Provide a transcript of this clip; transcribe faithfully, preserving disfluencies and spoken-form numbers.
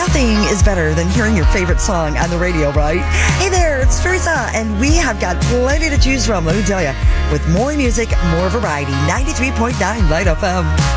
nothing is better than hearing your favorite song on the radio, right? Hey there, it's Teresa, and we have got plenty to choose from, let me tell you. With more music, more variety, ninety-three point nine Light F M.